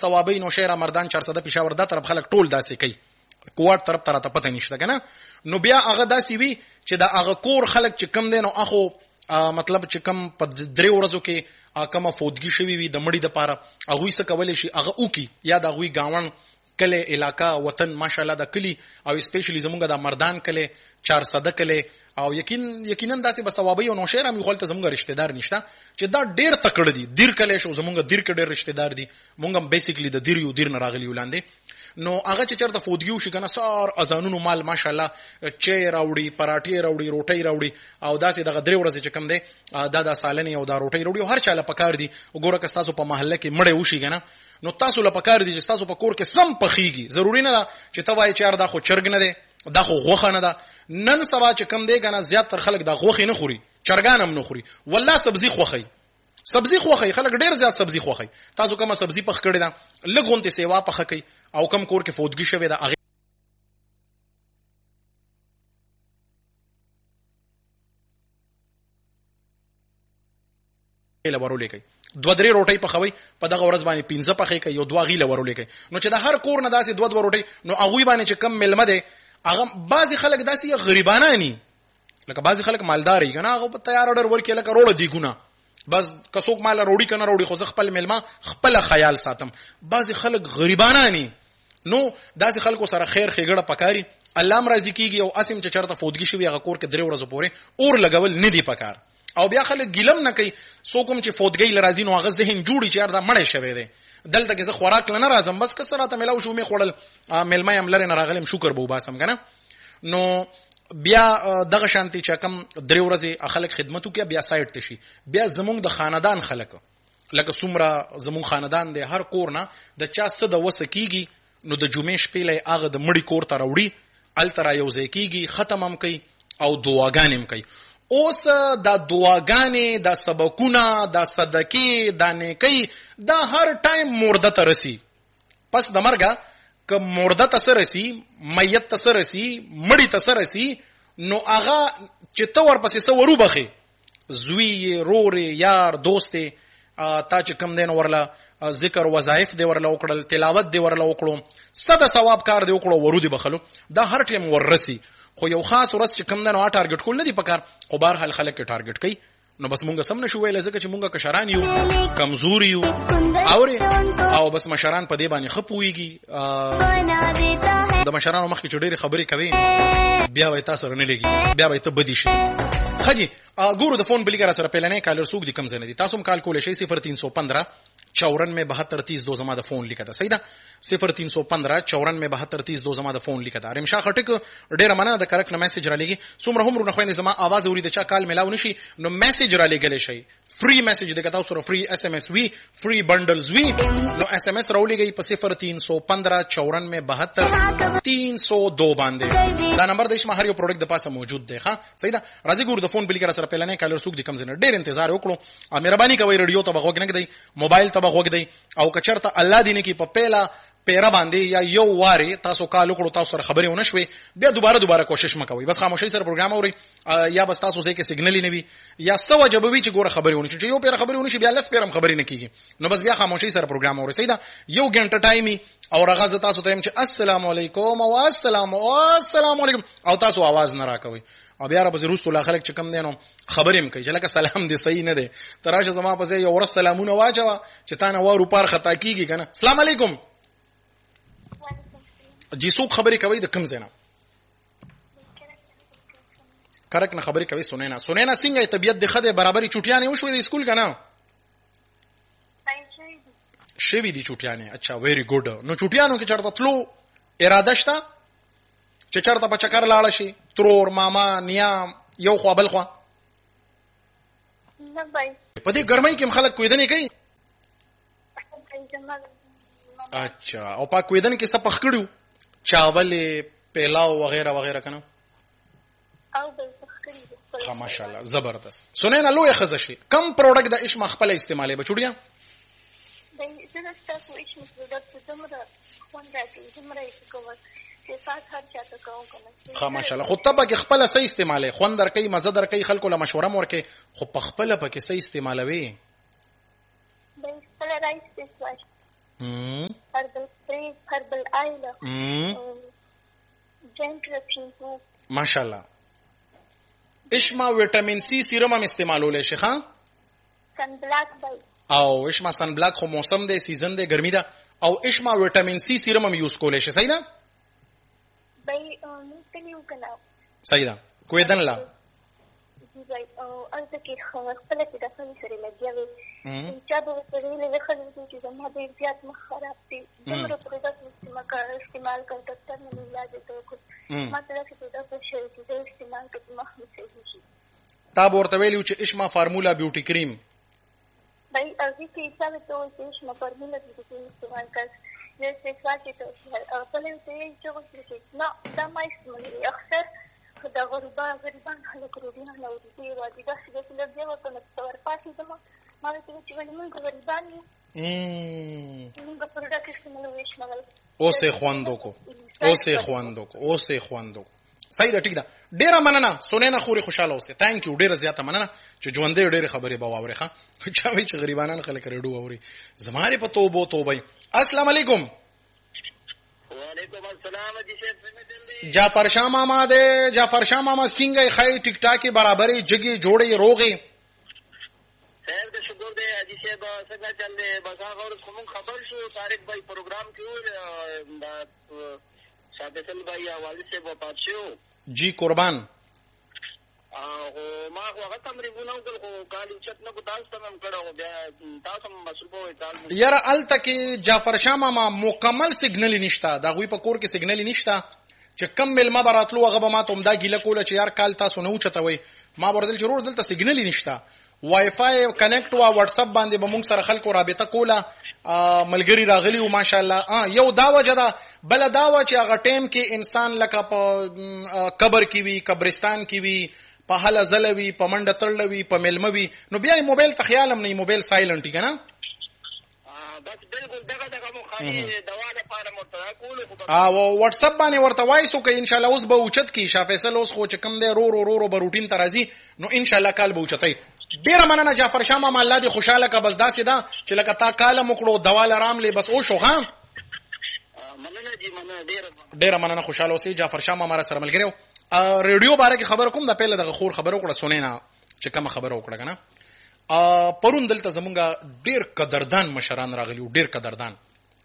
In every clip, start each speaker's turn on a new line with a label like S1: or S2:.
S1: ثوابي نوشهره مردان 400 پېښور دا طرف خلک ټول داسې کوي کوټ طرف ته پته نشته کنه نو بیا هغه داسې وی چې دا هغه کور خلک چې کم دین او اخو مطلب چې کم په 3 ورځو کې کومه فوتګي شوی وي د مړي د پاره هغه څه کولای شي هغه وکي یا د هغه گاون کله علاقہ وطن ماشاءالله د کلی او سپیشلی زمونږ د مردان کله 400 کله او یقینا داسې بسوابي او نوشهره مې خپل ته زمونږ رشتہ دار نشته چې دا ډیر تکړه دي دیر کله شو زمونږ دیر کې ډیر رشتہ دار دي مونږ هم بیسیکلی د دیر یو دیر نه راغلی ولاندې نو هغه چې چرته فوتګیو شي کنه سار اذانونو مال ماشاءالله چای راوړي پراټي راوړي روټي راوړي او داسې دغه 3 ورځې چې کم دی دا سالنې او دا روټي راوړي هر چاله پکار دي وګوره که تاسو په محله کې مړې وشي کنه نو تاسو له پکار دي چې تاسو په کور کې سم پخېږي ضروری نه ده چې توای چار دا خو چرګ نه دی دا خو غوخه نه ده نن سبا چې کم دی کنه زیات تر خلک دا غوخه نه خوري چرګان هم نه خوري والله سبزي خوخی خلک ډیر زیات سبزي خوخی تاسو کومه سبزي پخ کړی دا لګونته سیوا پخ کوي او کم کور کې فوتګي شوی دا هغه له ورولې کوي 2-3 روټي پخوي په دغه ورځ باندې 15 پخې کوي یو 2 غیله ورولې کوي نو چې د هر کور نه داسې 2 روټي نو هغه باندې چې کم ملمه ده هغه بعضي خلک داسې غریبانه ني لکه بعضي خلک مالدار یې کنه هغه په تیار اورډر ورکې لکه روړه دی ګونه بس کڅوک مال روړي کنه روړي خو خپل ملما خپل خیال ساتم بعضي خلک غریبانه ني نو داسې خلکو سره خیر خېګړه پکاري الله مرضی کیږي او اسیم چې چرته فوتګي شوی هغه کور کې 3 ورځې پورې اور لګول نه دی پکار او بیا خلک ګیلم نه کوي سوکم چې فوتګي لرازي نو هغه ذهن جوړي چې دا مړې شوی دی دلته کې زه خوراک لنه راځم بس کسره ته ملاو شو می خوړل ملما يم لره نه راغلم شکر بو باسم کنه نو بیا دغه شانتي چې کم 3 ورځې خلک خدمتو کې بیا سایت تشي بیا زمونږ د خاندان خلک لکه سمره زمونږ خاندان دی هر کور نه د چا څه د وسکیږي نو د جمعې شپې له هغه د مړی کور ته راوړي الترا یو ځای کیږي ختم هم کوي او دعاګانې هم کوي اوس د دعاګانې د سبقونه د صدقې د نیکی دا هر ټایم مرده ته رسی پس د مرګه که مرده ته سره رسی میت ته سره رسی مړی ته سره رسی نو هغه چې تو ورپسې سو ورو بخي زوی رور یار دوست تا چې کم دین ورلا ذکر وظایف دی ورلا وکړل تلاوت دی ورلا وکړو صد ثواب کار دی وکړو ورودي بخلو دا هر ټیم ورسی خو یو خاص ورځ چې کم نه ټارګټ کول نه دی پکار خو بهر حل خلک ټارګټ کوي نو بس مونږ سم نشو ویل ځکه چې مونږه کشران یو کمزوري یو او بس مشران په دې باندې خپويږي د مشرانو مخ کې چډيري خبرې کوي بیا وای تاسو نه لګي بیا وای ته بدی شي خجی ګورو د فون بلیګر سره پهلنې کالر سوق دي کم زنه دي تاسو کال کولې شي 0315 94 زما د فون لیکه ده صحیح ده 0315 94 زما د فون لیکه ده رمشا خټک ډیره مننه د کرک نه میسج را لګي څومره هم نه خويند زما आवाज اوري د چا کال ملاو نشي نو میسج را لګل شي فری میسج دغه تاسو سره فری اس ام اس وی فری بندلز وی نو اس ام اس راولېږي په 0315 94 302 باندې دا نمبر د اسما هر یو پروډکټ د پاسه موجود دی ها صحیح ده راځي ګور د فون بلیګر سره پهلنې کالر سوق دي کم زنه ډیر انتظار وکړو مهرباني کوئ رادیو ته بغوګ نه کړئ موبایل ته بغوګ دی او کچرته الله دې نه کی په پهلا پیرا باندې یا یو واره تاسو کال وکړو تاسو سره خبرې ونه شوي بیا دوباره کوشش مکوئ بس خاموشي سره پروګرام اوري یا بس تاسو ځکه سیګنل نه وي یا سو جوابوي چې ګوره خبرې ونه شي چې یو پیر خبرې ونه شي بیا لس پیرم خبرې نه کیږي نو بس بیا خاموشي سره پروګرام اوري صحیح ده یو غنټه ټایمي او رغاز تاسو ته چې السلام علیکم او السلام علیکم او تاسو आवाज نه راکوي او بیا رب زروست الله خلک چې کم دینو خبرې هم کوي چې لکه سلام دې صحیح نه دی تراشه زما په یو ور سلامونه واچوا چې تا نه وارو پار خطا کیږي کنه السلام علیکم جی څوک خبرې کوي د کم زینا کرک نه خبرې کوي سنینا څنګه طبيعت د خده برابرۍ چټیانه وشوې د اسکول کنه شوی دي چټیانه اچھا ویری ګډ نو چټیانو کې چرته تلو اراده شته چې چرته په چکر لاړ شي ترور ماما نیا یو خو بل خو
S2: نه بای
S1: په دې ګرمۍ کې خلک کوي دنه کوي اچھا او په کویدن کې څه پخ کړو چاول پلاو وغیرہ کنه
S2: او بل پخ
S1: کړی ماشاءالله زبردست سنینا لوی خزشي کم پروډکټ د اشما خپل استعمالي بچوډیا
S2: د دې تاسو اشما پروډکټ زموږه خوان راځي زموږه کوم چې سات هر چاته کوم کنه
S1: ماشاءالله خو تبه کې خپل سې استعمالي خوان در کوي مزه در کوي خلکو له مشوره مور کې خو په خپل په کې سې استعمالوي
S2: د خپل راځي herbal sprays, herbal oil, gentle shampoo.
S1: ماشاءالله. اشما ویټامین سی سیرم هم استعمالولای شي ها؟
S2: سن بلاک بای
S1: او اشما سن بلاک خو موسم دی سیزن دی ګرمي ده او اشما ویټامین سی سیرم هم یوز کولای شي صحیح ده؟
S2: بای مختلف کنا
S1: صحیح ده. کویدن لا
S2: بای او البته کې خپل کې د خپل سره لګیاوي چې دا په دې له خلکو چې زما د زیات مخ خراب دي دومره پروډکټ استعمال کوم ډاکټر نه علاج ته مطلب چې دا څه شی چې استعمال کوي مخ صحیح شي.
S1: تا ورته ویلو چې اشما فارمولا بیوټي کریم
S2: بای ارزي کې حساب ته چې اشما فارمولا بیوټي کریم استعمال کړ نو څه څه چې په لږ څه چې نو دا ما استعمالوي اکثر دا غریبان خلک روډینه نه ودی وادي دا چې له دې وته نو څور پاتې دمه ما ته چې ولې موږ غریبان یو موږ پروډکټ استعمالوي شمال اوسه خواندو صحیح ده ټیک ده. ډیره مننه سونینا خوري خوشاله اوسه. ثانک یو ډیره زیاته مننه چې ژوندې ډیره خبرې به واوري ښه چا وی چې غریبانان خلک ریډو واوري زماره په توبه. السلام علیکم.
S3: وعلیکم السلام جی شیخ
S1: جعفر شاه ماما ده. جعفر شاه ماما څنګه خای ټیک ټاکي برابرې جګي جوړې روغې
S3: خیر دې شکر دې حاجی صاحب څنګه چل دې بس هغه کوم خبر شو طارق بھائی پروګرام کې دا شاهدل بھائی والد سے وفات شو
S1: جی قربان
S3: او ما هغه تمرینونه وکړو کالي چت نه کو تاسو هم کړو بیا تاسو هم مسلبو وکړ
S1: یاره التکی جعفر شاه ماما مکمل سیګنل نشته دا غوي په کور کې سیګنل نشته چې کم مل ما براتلو هغه به ما ته دا ګیله کوله چې یار کال تاسو نه اوچتوي ما وردل چې ورور دلته سیګنل نشته وای فای کنیکټ وا واتس اپ باندې به موږ سره خلکو رابطه کوله ملګری راغلی او ماشاءالله یو دا وجه ده بل دا و چې هغه ټیم کې انسان لکه په قبر کې وي قبرستان کې وي په هله زلوي په منډه تړلوي په ملموي نو بیا موبایل ته خیال هم نه موبایل سایلنت کی کنه
S3: بس بالکل دغه مو خالي دوا لپاره مرتضی کول
S1: او واتس اپ باندې ورته وایسو کې ان شاء الله اوس به اوچت کی شاه فیصل اوس خو چې کم دی رو به روټین ته راځي نو ان شاء الله کال به اوچتای. ډیره مننه جعفر شاه ماما الله دې خوشاله کا بس داسې دا چې لکه تا کال مکړو دوا لرام لې بس او شو ها
S3: مننه جی مننه
S1: ډیره مننه خوشاله اوسې. جعفر شاه ماما سره ملګریو ریډیو باره کې خبر کوم د پهله دغه خور خبر وکړه سونینا چې کوم خبر وکړه کنه پرون دلته زمونږه ډیر قدردان مشران راغلیو ډیر قدردان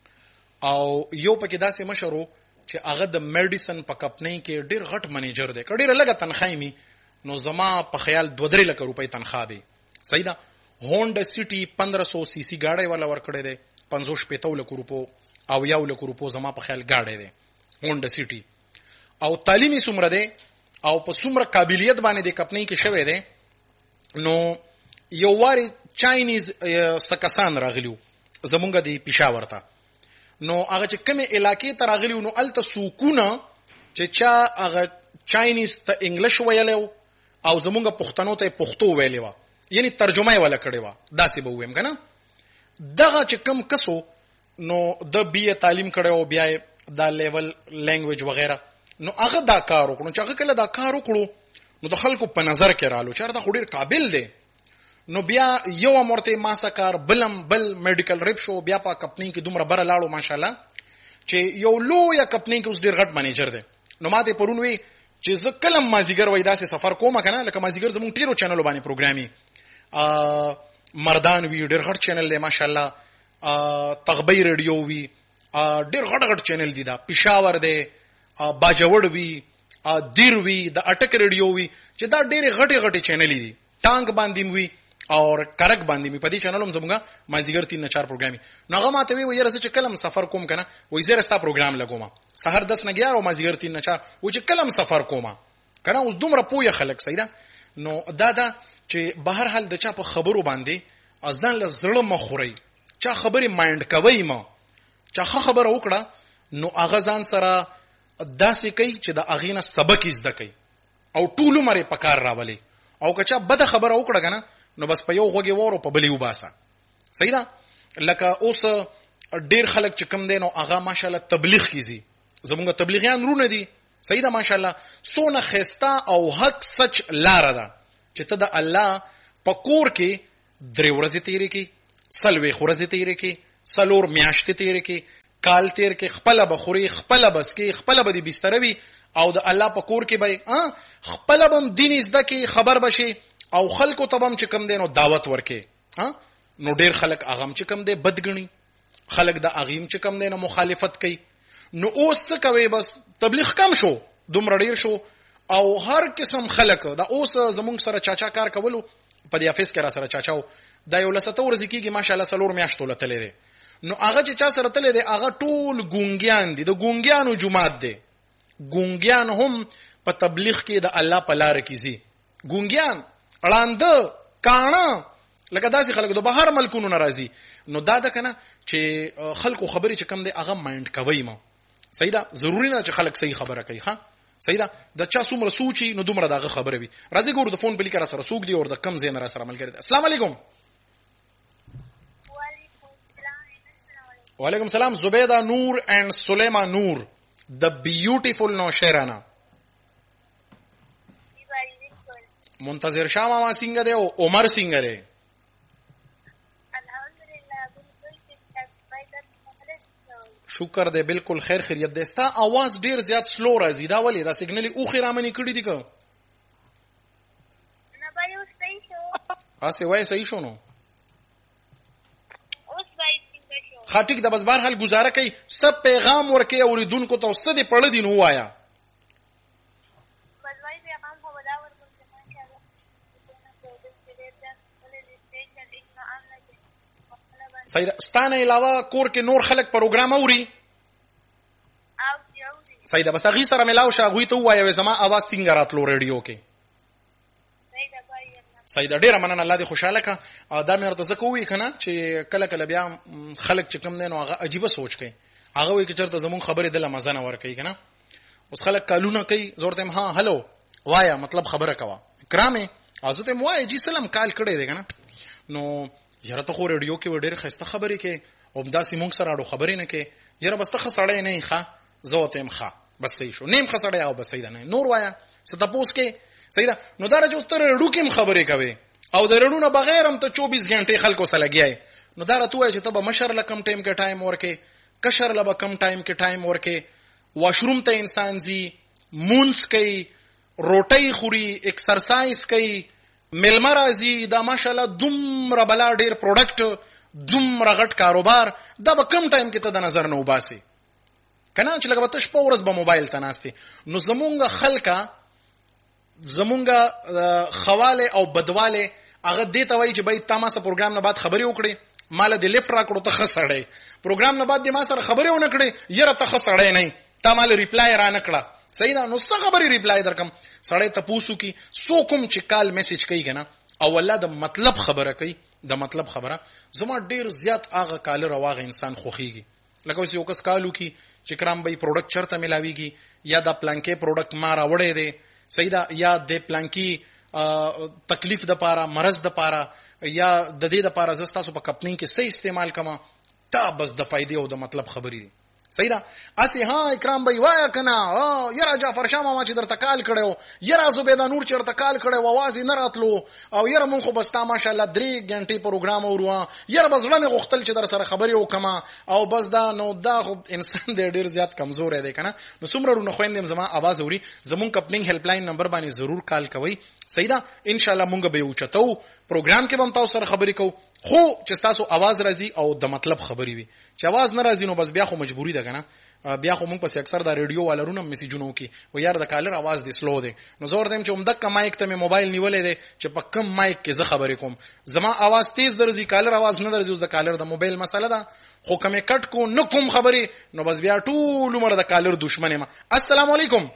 S1: او یو پکې داسې مشرو چې هغه د میډیسن په کمپنۍ کې ډیر غټ منیجر دی ډیر لږه تنخواه می نو زما په خیال 2-3 لک روپۍ تنخواه دی صحیح ده. هونډا سیټي 1500 سی سی گاډي والا ورکړی دی 550 لک روپو او 1 لک روپو زما په خیال گاډي دی هونډا سیټي او تعلیمي څومره دی او په څومره قابلیت باندې د کمپنۍ کې شوی دی نو یو واری چاینیز سکسان راغلیو زمونږ دی پېښور ته نو هغه چې کومه علاقې ته راغلیو نو الته سکونه چې چا هغه چاینیز ته انګلیش ویلو او زمونږ پښتنو ته پښتو ویلې و یعنی ترجمه یې ولا کړې و داسې به ویم کنه دغه چې کم کسو نو د بی تعلیم کړو بیا دا لیول لینګویج وغیرہ نو هغه دا کار وکړو چې هغه کله دا کار وکړو نو د خلکو په نظر کې رالو چې دا ډیر قابل دی نو بیا یو امرته ما سکار بل میډیکل ریپ شو بیا په کمپنۍ کې دومره بره لاړو ماشاءالله چې یو لوی کمپنۍ کې اوس ډیر غټ منیجر دی. نو ماته پرون وی چې زه کلم مازیګر وای داسې سفر کوم کنه لکه مازیګر زمون ټیرو چینل باندې پروګرامي مردان وی ډیر غټ چینل دی ماشاءالله تغبی ریډیو وی ډیر غټ چینل دی دا پېښور دی باجوړ وی دیر وی د اٹک ریډیو وی چې دا ډیر غټي چینل دي ټانک باندې وی او کرک باندې می په دې چینل هم زموږه مازیګر 3-4 پروګرامي نو هغه ماته وی یره چې کلم سفر کوم کنه وای زه رستا پروګرام لګوم سحر 10 نه 11 او مازیګر 3-4 و چې کلم سفر کوم کنه اوس دومره پوهه خلک سیدا نو دا چې بهر حال د چا په خبرو باندې ځان له زړه مخوري چا خبري مایند کوي ما چا خبره وکړه نو هغه ځان سره داسې کوي چې د اغینه سبق زده کوي او ټول عمر په کار راولي او که چا بد خبره وکړه کنه نو بس په یو غوږی وورو په بلی وباسه صحیح ده. لکه اوس ډیر خلک چې کم دین او هغه ماشاءالله تبلیغ کیږي زمونږ تبلیغیان رونه دي صحیح ده ماشاءالله سونه خستا او حق سچ لار ده چې ته د الله په کور کې 3 ورځې تیرې کې سلوي خورځې تیرې کې سلور میاشتې تیرې کې کال تیر کې خپل بخوري خپل بس کې خپل به دي بستروي او د الله په کور کې به خپل بم دین زده کې خبر بشي او خلکو تبم چې کم دینو دعوت ورکې نو ډیر خلک اغم چې کم دی بدګنی خلک د اغیم چې کم دینو مخالفت کوي نو اوس څه کوي بس تبلیغ کم شو دومره ډیر شو او هر قسم خلک دا اوس زمونږ سره چاچا کار کولو په دې افیس کې را سره چاچاو دا یو لسته ورځ کېږي ماشاءالله سلور میاشتو لته دی نو هغه چې چا سره تللی دی هغه ټول ګونګیان دي د ګونګیانو جماعت دی ګونګیان هم په تبلیغ کې د الله په لار کې زی ګونګیان اړاند کاڼه لکه داسې خلک د بهر ملکونو ناراضي نو دا ده کنه چې خلکو خبرې چې کم دی هغه مایند کوي ما صحیح ده ضروری نه چې خلک صحیح خبره کوي ها صحیح ده د چا څومره سوچي نو دومره دغه خبره وي راځي ګور د فون بلی کرا سره سوق دی او د کم زین را سره ملګری ده السلام علیکم وعلیکم السلام زبیدہ نور and سلیما نور the beautiful نوشیرانه منتظر شاه ماما څنګه دی او عمر څنګه دی شکر دی بالکل خیر خیریت دی ستا आवाज ډیر زیات سلو راځي دا ولې دا سیګنل او خیرامنی کړی دی که
S2: نه بای اوس صحیح شو
S1: اسه وای صحیح شو نو خاطیک د بس بهر حال گزاره کوي سب پیغام ورکي اوریدونکو ته ست دي پړ دي نو وایا
S2: بس وای پیغام هو ولا ورکو ماشاءالله
S1: سید ستانه علاوه کور کې نور خلک پروګرام اوري سید بس غي سره ملاو شاغوي ته وایا زما आवाज څنګه راتلو ریډیو کې سید ډیره مننه الله دې خوشاله کا دا مې ورته زکوې کنه چې کله کله بیا خلک چې کم دین او هغه عجیب سوچ کوي هغه وایي چې چرته زمون خبره دله مزه نه ور کوي کنه اوس خلک کالونه کوي زور ته ها هلو وایا مطلب خبره کوا کرامه ازته موای جی سلام کال کړي دی کنه نو یاره ته خو ریډیو کې ډېر خسته خبرې کې او داسې مونږ سره اړو خبرې نه کې یاره بس ته خسړې نه ښه زوته هم ښه بس صحیح شو نیم خسړې او بس صحیح نه نور وایا ستپوس کې صحیح ده نو دا راځو تر ډو کې خبرې کوي او د رډو نه بغیر هم ته 24 غنټې خلکو سره لګیای نو دا راته وای چې ته به مشر لکم ټایم کې ټایم ورکې کشر لبا کم ټایم کې ټایم ورکې واشروم ته انسان زی مونس کوي روټي خوري ایکسرسایز کوي ملما راځي دا ماشاءالله دومره بلا ډیر پروډکټ دومره غټ کاروبار دا به کم ټایم کې ته د نظر نه وباسي کنه چې لکه تاسو په ورځ به موبایل ته ناشتي نو زمونږ خلکا زمونږ خواله او بدواله هغه دې ته وایي چې بای تاسو پروګرام نه بعد خبري وکړي مال دې لیفټ را کړو ته خسړې پروګرام نه بعد دې ما سره خبري ونه کړې یره ته خسړې نه تا مال ریپلای را نکړه صحیح ده نو څه خبري ریپلای درکم سړی ته پوسو کی سو کوم چې کال میسج کوي کنه او والله د مطلب خبره کوي د مطلب خبره زما ډیر زیات هغه کال رواغه انسان خوخيږي لکه اوس یو کس کالو کی چې کرام به پروډکټ چرته ملاويږي یا د پلانکې پروډکټ ما را وړې دي صحیح ده یا د پلانکی تکلیف د پاره مرز د پاره یا د دې د پاره زستاسو په کمپنی کې صحیح استعمال کما تا بس د فائدې او د مطلب خبرې دي صحیح ده اسی ها اکرام بای وایا کنه یرا جعفر شاه ماما چې درته کال کړو یرا زبیدہ نور چې درته کال کړو आवाज نه راتلو او یرا مونږ خو بس تا ماشاءالله 3 غنټې پروګرام اورو یرا بس لمه غختل چې در سره خبرې وکما او بس دا نو دا خو انسان ډیر زیات کمزور دی کنه نو څومره رونه خويندم زما आवाज اوري زمون کپلینګ هیلپ لاین نمبر باندې ضرور کال کوي صحیح ده ان شاء الله مونږ به اوچتو پروګرام کې به تاسو سره خبرې کوو خو چې تاسو आवाज راځي او د مطلب خبرې وي چې आवाज نه راځي نو بس بیا خو مجبوری ده کنه بیا خو مونږ پس اکثر دا ریډیو والرونه میسجونو کې و یار د کالر आवाज دې سلو دی نو زور دیم چې عمدک مایک ته موبایل نیولې دی چې په کم مایک کې زه خبرې کوم زما आवाज تیز درځي کالر आवाज نه درځي اوس د کالر د موبایل مسله ده خو کمه کټ کو نو کوم خبرې نو بس بیا ټول عمر د کالر دشمنه ما السلام علیکم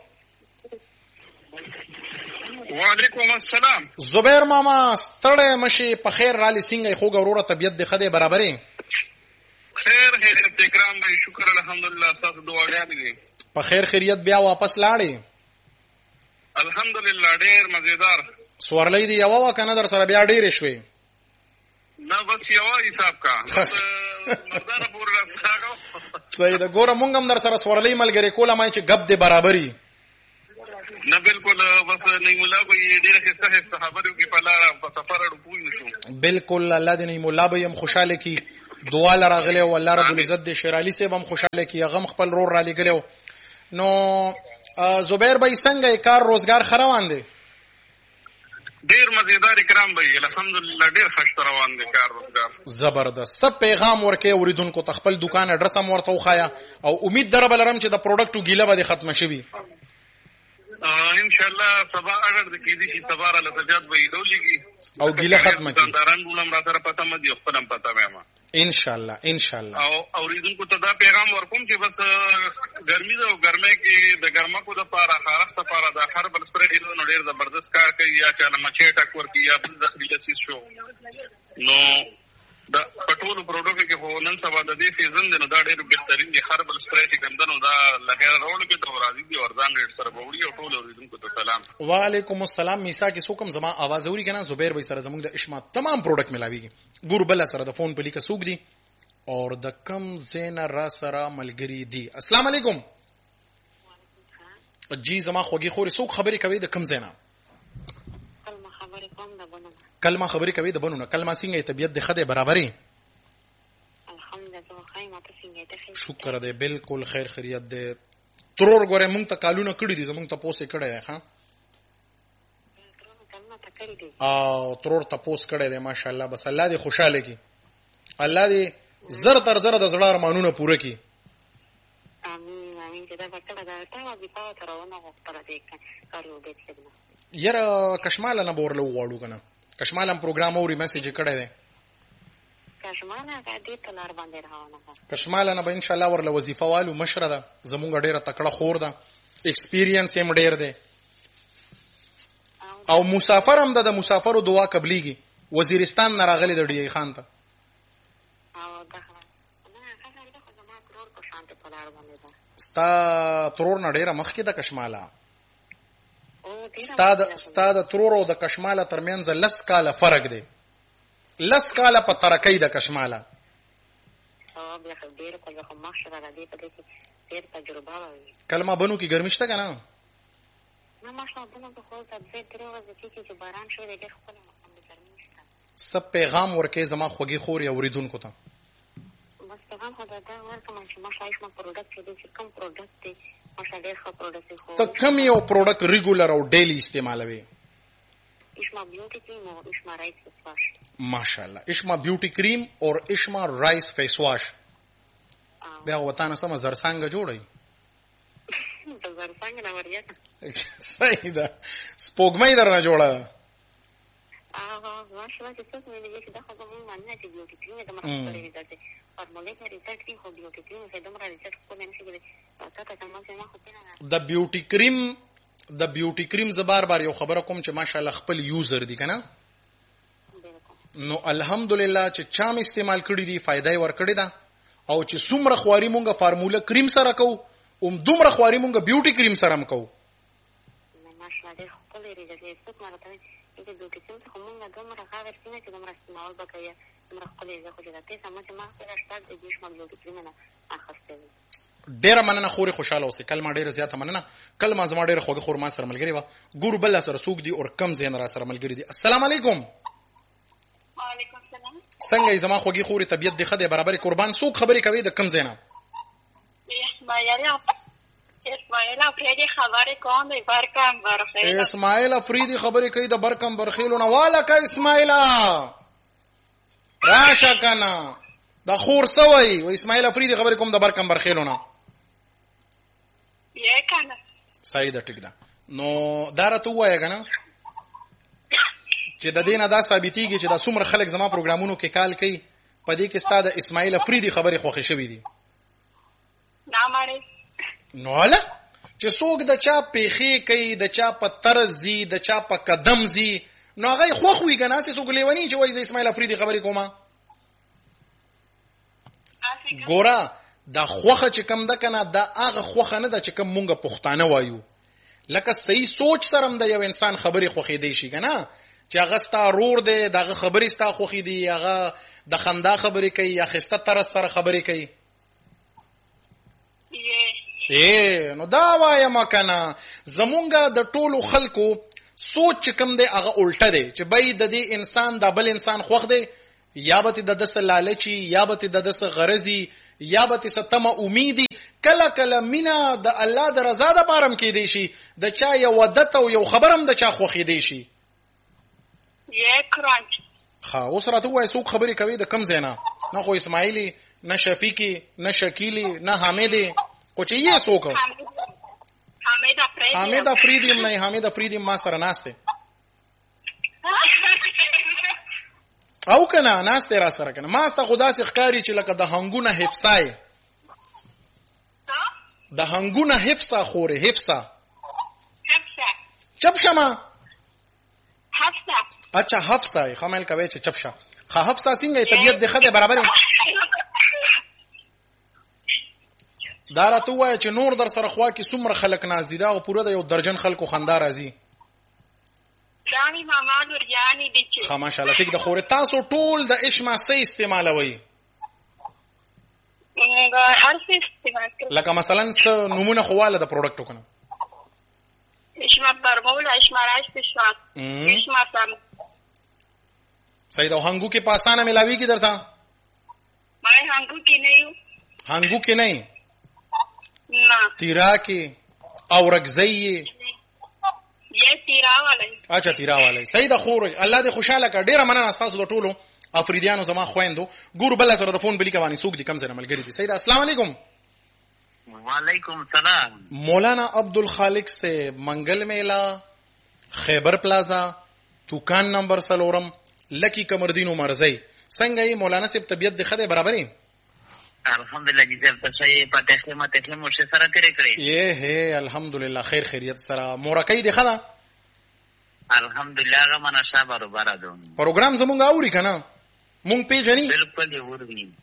S4: وعلیکم السلام
S1: زبیر ماما ستړی مشي په خیر رالي څنګه خو ګوروره طبيعت د خدای برابرې
S4: خیر اکرام دی شکر الحمدلله تاسو دعاګانې دي
S1: په خیر خیریت بیا واپس لاړې
S4: الحمدلله ډیر مزیدار
S1: سوارلې دی یو کنه در سره بیا ډیر شوي
S4: نه بس یو حساب کا مردانه پورې راځاګو
S1: صحیح ده ګوره مونږ هم در سره سوارلې ملګری کوله مای چې غب دې برابرې
S4: نه بالکل بس نه مولا به ډیره خسته خبرو کې په لار په سفر اړو پوي نشو
S1: بالکل الله دې نه مولا به هم خوشاله کی دعا لراغله او الله رب العزت دې شیر علي صاحب هم خوشاله کی غم خپل رور را لګلو. نو زبیر بھائی څنګه کار روزګار خروان دي؟
S4: ډیر مزیدار کرام بھائی الحمدلله ډیر خوش روان دي کار روزګار
S1: زبردست. سب پیغام ورکې اوریدونکو ته خپل دکان اډرس هم ورته وخایا او امید دربل لرم چې د پروډکټو ګیله به ختم شي
S4: ان شاء الله. سبا اگر د کې دي چې سبا را لتجات به یلوږي
S1: او ګیله ختم کی
S4: داران ګولم را سره پته مې خپلم پته مې
S1: ان شاء الله ان شاء الله.
S4: او اوریدونکو ته دا پیغام ورکوم چې بس ګرمي ده او ګرمه کې د ګرمه کو د پاره خارښت لپاره د هربل سپری نو ډیر زبردست کار کوي یا چې مچې ټک ورکی یا بل داخلي چیز شو نو د پټولو پروډکټ کې په نن سبا د دې سیزن دی نو دا ډیر بهترین دی. هربل سپری چې ګندنو دا لګیر روړ کې ته راځي دی ورځان ډیر سره بوړي او ټول اوریدونکو ته سلام.
S1: وعلیکم السلام. میسا کې سوکم زما आवाज اوري کنه؟ زبیر بھائی سره زموږ د اشما تمام پروډکټ ملاويږي. ګور بل سره د فون په لیکه سوق دي اور د کم زین را سره ملګری دي. السلام علیکم. جی زما خوږی خوري سوق خبرې کوي د کم زینا؟ کلمه خبرې کوي د بنونه. کلمه څنګه طبيعت د خده برابرې؟
S5: الحمدلله خیر ماته څنګه؟
S1: شکر دې بالکل خیر خیریت دې. ترور ګوره مونږ ته کالونه کړی دي زمونږ ته پوسې کړی ها او ترور ته پوس کړی دی ماشاءالله. بس الله دې خوشاله کی الله دې زر تر زر د زړه ارمانونه پوره کی.
S5: امين امين. دا وکړه دا ته به پاو تر ونه وختره دې کارو دې څنګه
S1: یاره کشمال نه بورلو غواړو کنه. کشمال هم پروګرام اوري میسج کړی دی.
S5: کشمال نه دې تلار باندې راونه
S1: کشمال نه به ان شاء الله ورله وظیفه والو مشره ده زمونږ ډیره تکړه خور ده ایکسپیرینس یې ډیر دی او مسافر هم د مسافرو دعا قبليږي. وزیرستان نه راغلي د ډی خان ته
S5: او دا نه هغه د خدمت ترور په شان ته تلار باندې ده.
S1: ستا ترور نه ډیره مخکې د کشماله ستا د ترور او د کشماله ترمنځ لس کاله فرق دی. لس کاله په ترکۍ د کشماله
S5: او بیا ډیر کله خو ماشره د دې په دې کې ډیر تجربه لري.
S1: کلمه بنو کې ګرمي شته کنه؟
S5: نه ماشره بنو په خو ته دې درو ورځې چې باران شوی دی خپل مقام د ګرمي شته.
S1: سب پیغام ورکې زما خوږی خوري اوریدونکو ته
S5: بس پیغام خو دا ورکوم چې ماشره ایشما پروډکټ دې کم پروډکټ دی ماشره ډیر ښه پروډکټ خو
S1: ته کم یو پروډکټ ریګولر او ډیلی استعمالوي؟
S5: اشما بیوټی کریم او اشما رایس فیس واش.
S1: ماشاءالله اشما بیوټی کریم اور اشما رایس فیس واش. بیا وطن سم زرسانګه جوړي
S5: د زرسانګه نه وریا
S1: صحیح ده سپوږمۍ درنه جوړه.
S5: ماشاءالله چې څه مې دې دا خو مې مانه چې بیوټی کریم د مرسته لري دا چې فارموله کې ریسرچ کې خو بیوټی کریم څه دمر ریسرچ کوم نه شي تاسو ته ما څه ما خو نه د بیوټی کریم ز بار بار یو خبره کوم چې ماشاءالله خپل یوزر دي کنه نو الحمدلله چې چام استعمال کړی دي فائدای ور کړی دا او چې څومره خواري مونږه فارموله کریم سره کو دومره خواري مونږه بیوټی کریم سره هم کو. ماشاءالله خپل ریزلټ څه مرته دې بیوټی کریم څخه مونږه دومره خاور سینه چې دومره استعمال وکړي دومره خپل ریزلټ خو دې ته سم چې ما سره شپږ دې شمه بیوټی کریم نه اخسته.
S1: ډیره مننه خوري خوشاله اوسې. کلمه ډیره زیاته مننه. کلمه زما ډیره خوږه خور ما سره ملګری و ګور بل سره سوق دي او کم زین را سره ملګری دي. السلام علیکم.
S2: وعلیکم السلام.
S1: څنګه زما خوږی خوري طبيعت د خده برابر قربان سوق خبرې کوي د کم زینا؟
S2: اسماعیل افریدی خبرې کوم د برکم برخیل.
S1: اسماعیل افریدی خبرې کوي د برکم برخیلو نه والا کا اسماعیل راشه کنه د خور سوی و اسماعیل افریدی خبرې کوم د برکم برخیلو نه
S2: یې کنه
S1: صحیح ده ټیک ده. نو دا راته وایې کنه چې د دینه دا ثابتېږي چې د څومره خلک زما پروګرامونو کې کال کوي په دې کې ستاسو د اسماعیل افریدی خبرې خوښې شوې دي
S2: نامره
S1: نو اله چې څوک د چا پیخي کوي د چا په طرز زی د چا په قدم زی نو هغه خوخ وي کنه څوک لیونی چې وایي اسماعیل افریدی خبرې کومه ګورا دا خوخه چې کم ده کنه دا هغه خوخه نه ده چې کم مونږه پښتانه وایو. لکه صحیح سوچ سره هم د یو انسان خبرې خوخې دی شي کنه چې هغه ستا رور دی دغه خبرې ستا خوخې دی هغه د خندا خبرې کوي یا خسته طرز سره خبرې کوي نو دا وایم کنه زمونږه د ټولو خلکو سوچ کم دی هغه الټه دی چې بای د دې انسان د بل انسان خوخ دی یا به د دس لالچی یا به د دس غرضی یا به ستمه امیدی کله کله مینا د الله د رضا د پارم کې دی شي د چا یو ودت او یو خبرم د چا خوخې دی شي خا اوس راته وای څوک خبرې کوي د کم زینا نه خو اسماعیلی نه شفیقی نه شکیلی نه حمیدی خو چې یې څوک حمید افریدی نه حمید افریدی ما سره ناشته او کنه ناشته را سره کنه ما ته خدا سي ښکاری چې لکه د هنګونه حفصای د هنګونه حفصه خوره حفصه چپشما اچھا حفصه خمل کوي چې چپشا خا حفصه څنګه طبيعت د خده برابر دا راته وای چې نور در سره خوا کې څومره خلک ناز دي دا او پوره د یو درجن خلکو خندا راځي
S2: دانی ماما ورجانی دي چې
S1: خا ماشاءالله ټیک د خوره تاسو ټول د اشما سې استعمالوي لکه مثلا څه نمونه خواله د پروډکټ کنه
S2: اشما پرمول اشما راست اشما سم
S1: سید او هنګو کې پاسانه ملاوي کی درته
S2: ما هنګو کې نه یو
S1: هنګو کې نه
S2: نه
S1: تیرا کې او رگزی اچھا تیرا والی سید خور الله دې خوشاله کړ ډیره مننه تاسو د ټولو افریدیانو زما خويندو ګور بل سره د فون بلی کوانی سوق دي کم زره ملګری دي سید السلام علیکم
S3: وعلیکم السلام
S1: مولانا عبدالخالق سے منگل میلا خیبر پلازا دکان نمبر 3 لکی کمردین مرزی څنګه مولانا صاحب طبیعت د خده برابرې
S3: الحمدلله جی صاحب تاسو په تخمه مو سره تیرې کړې
S1: یې الحمدلله خیر خیریت سره مورکې د خده
S3: الحمدلله هغه منا صبر وبرادو
S1: پروګرام زمونږ اوري کنه مونږ پیژنې
S3: بالکل دی ورغلی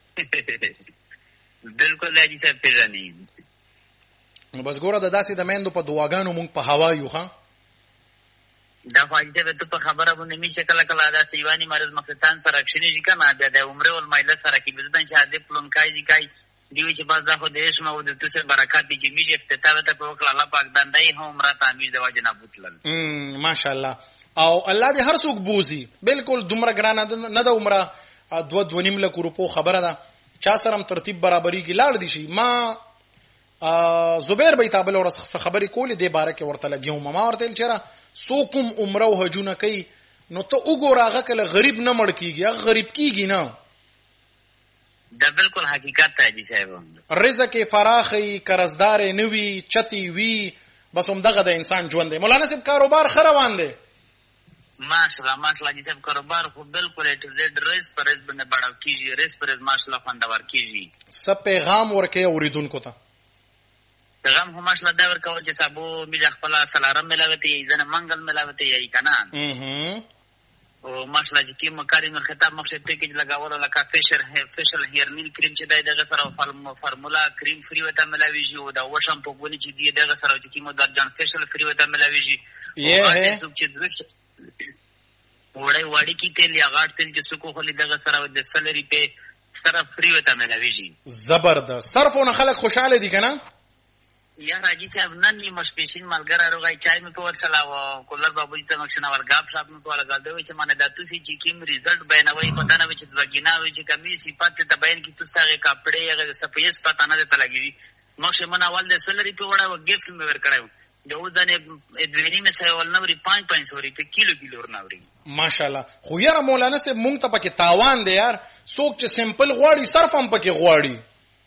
S3: بالکل جی صاحب پیژنې
S1: نو بس ګوره د داسې د میندو په دعاګانو مونږ په هوا یو ها
S3: دا فایده ته په خبره باندې می چې کله کله دا سیوانی مرز مختان سره اکشنې کنه د عمره او مایله سره کې بزدان چې د پلون کای دیوی چې باز دا خو د اسمه او د توسه برکات دي چې میږي افتتاح ته په وکړه الله پاک دندای هم عمره تعمیر د واجب نه بوتلل
S1: ماشاءالله او الله دې هر څوک بوزي بالکل دومره ګرانه نه د عمره 2.5 لک روپو خبره ده چا سره ترتیب برابرۍ کې لاړ دي شي ما زبیر بیتابل اور خبرې کولې د باره کې ورته لګیو ما ورته چیرې سوکم عمره او حجونه کوي نو ته وګوره هغه کله غریب نه مړ کیږي هغه غریب کیږي نه
S3: دا بالکل حقیقت دی جی صاحب
S1: رزق فراخی قرضدار نوی چتی وی بس هم دغه د انسان ژوند دی مولانا صاحب کاروبار خروان دی
S3: ماشاءالله جی صاحب کاروبار خو بالکل ټریډ ریس پرز باندې بڑا کیږي ریس پرز ماشاءالله خوندور کیږي
S1: سب پیغام ورکه اوریدونکو ته
S3: پیغام هم ماشاءالله دا ورکول چې تاسو می خپل سلام ملاوي ځنه منګل ملاوي یی کنه او ماشاءالله چې کوم کاري خطاب مقصد ته کې لگاول لکه فیشل هیرنیل کریم چې دغه سره فارمولا کریم فری وته ملاويږي او دا وشم په بونی چې دی دغه سره چې کوم درجن فیشل فری وته ملاويږي
S1: یې
S3: وړي وړي کې تل یا غاټ تل چې سکو خو دغه سره د سلری په طرف فری وته ملاويږي
S1: زبردست صرفونه خلک خوشاله دي کنه
S3: یا راځي چې نن نیمه سپیشل ملګری راغی چای مې کول سلام کولر بابو ته مخنه ورګاب صاحب مې کوله غاډوي چې مانه داتو چې کیم ریزلټ بیانوي پته نه و چې لګیناوي چې کمی صفات ته بیان کی تاسو هغه کپڑے هغه سپیس پته نه ته لګي نو چې من اول د سلری په وړه و ګیفټ مې ور کړو یو ځنه ادوینی مې څه ول نوري 5 روپے کیلو ورناوري
S1: ماشاءالله خو یاره مولانا صاحب مونږ ته پکې تاوان دی یار څوک چې سیمپل غواړي صرف هم پکې غواړي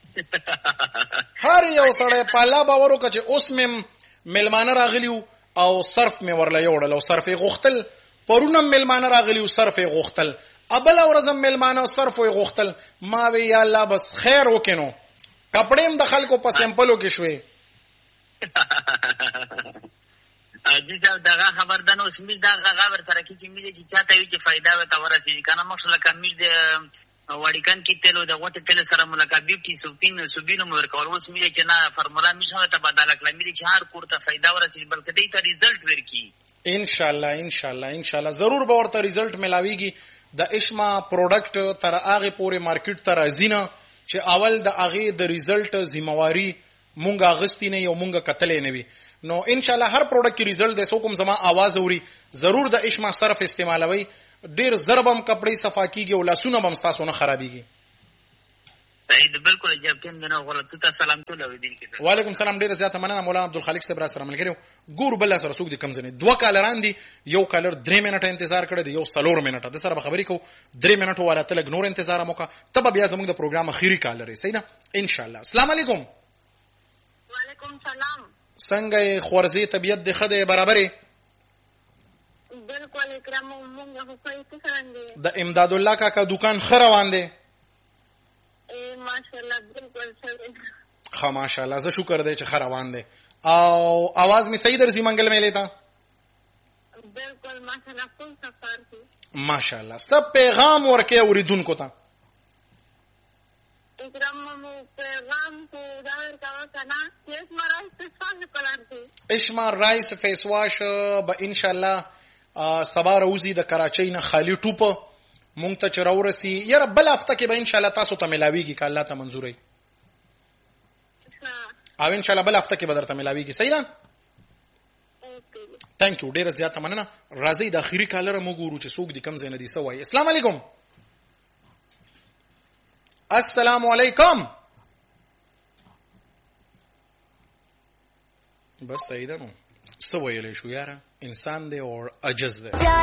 S1: هر یو سړی په لا باور وکړي چې اوس مې ملمانه راغلیو او صرف مې ورله یوړل او صرف غختل پرونه ملمانه راغلیو صرف غختل ابل اورزم ملمانه صرف غختل ما وی یا الله بس خیر وکینو کپڑے د خلکو په سیمپلو کې شوي
S3: اجازه دا خبر ده نو سمې دا خبر تر کې چې مې چې چاته یو چې فائدہ وته ورته کنه مخله کمی د وړکان کې تلو د غوټه تل سره ملګری بیوټي سوبینو مور کول اوس مې چې نه فرمولا مشه ته بدل کړل مې چې هر کور ته فائدہ ورته بلکې دې ته ریزلټ ورکی ان شاء الله ضرور به ورته ریزلټ ملاويږي د اشما پروډکټ تر هغه پورې مارکیټ تر ازینه چې اول د هغه د ریزلټ ذمہواری مونږه غستی نه یو مونږه کتلې نه وي نو ان شاء الله هر پروډکټ کې ریزلټ د سو کوم زما आवाज اوري ضرور د اشما صرف استعمالوي
S1: ډیر ضربم کپڑے صفا کیږي او لاسونه بم تاسو نه خرابيږي.
S3: صحیح ده، بالکل جبتین دنه غلط ته سلام ته لوي.
S1: وعلیکم السلام، ډیر زیاته مننه مولانا عبدالخالق صاحب را سره ملګریو. ګور بل سره سوق دي کم ځنه 2 کالران دي، یو کالر 3 منټه انتظار کړی دی، یو 4 منټه د سره خبرې کو 3 منټه ولا تلګ نور انتظار موکا تب بیا زموږ د پروګرام اخیری کالر صحیح ده ان شاء الله. السلام علیکم.
S2: وعلیکم سلام.
S1: څنګه خورزي طبيعت د خده برابرې؟
S2: بالکل اکرام مونږ خو په څنګه
S1: د امداد الله کاکا دکان خروان دي.
S2: ماشاءالله بالکل صحیح.
S1: ها ماشاءالله زه شکر دی چې خروان دي. او आवाज می صحیح درځي منګل مې لیتا.
S2: بالکل ماشاءالله کوم سفر دی.
S1: ماشاءالله سب پیغام ورکه اوریدونکو ته.
S2: اکرام مو پیغام کو داور کا کنا کیس مرای څه څنګه کولان دي.
S1: اشمار رایس فیس واش به ان شاء الله سبا روزي د کراچۍ نه خالی ټوپ مونږ ته چرورسي یا رب بل هفته کې به ان شاء الله تاسو ته ملاويږي ک الله ته منزوري. او ان شاء الله بل هفته کې به درته ملاويږي صحیح ده. ثانک یو ډیر زیاته مننه. راځي د اخیری کالر مو ګورو چې څوک دي کم زین دي سوای. السلام علیکم. السلام علیکم. بس صحیح ده نو سوایل شو یاره انسان دی او عجز دی.